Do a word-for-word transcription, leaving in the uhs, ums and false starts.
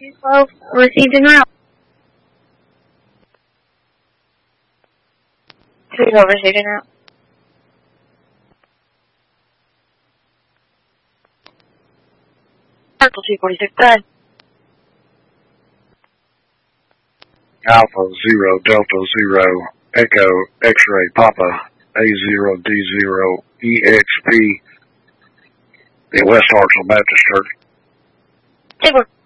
two twelve received en route. two twelve received en route. Purple two forty-six, go ahead. Alpha zero Delta zero Echo X-ray Papa A zero D zero E X P in West Hartsville Baptist Church. Take one.